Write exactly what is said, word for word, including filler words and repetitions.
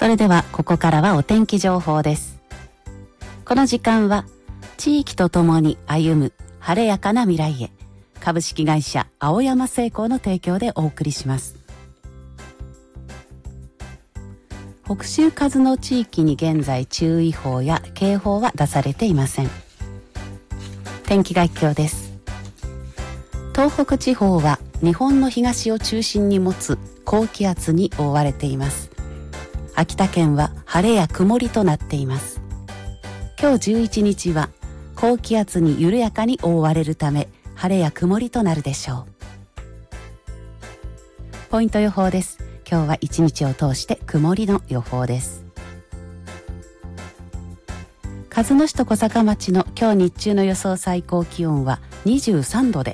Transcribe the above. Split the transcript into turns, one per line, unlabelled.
それではここからはお天気情報です。この時間は地域とともに歩む晴れやかな未来へ、株式会社青山製鋼の提供でお送りします。北西風の地域に現在注意報や警報は出されていません。天気概況です。東北地方は日本の東を中心に持つ高気圧に覆われています。秋田県は晴れや曇りとなっています。今日じゅういちにちは高気圧に緩やかに覆われるため、晴れや曇りとなるでしょう。ポイント予報です。今日は一日を通して曇りの予報です。鹿角市と小坂町の今日日中の予想最高気温はにじゅうさんどで、